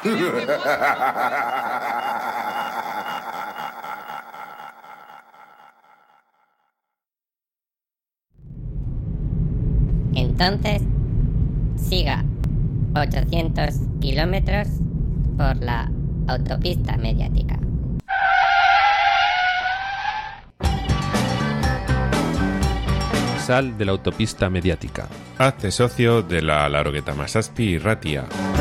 Entonces, siga 800 kilómetros por la autopista mediática. Sal de la autopista mediática. Hazte socio de la Larogueta Masazpi y Ratia.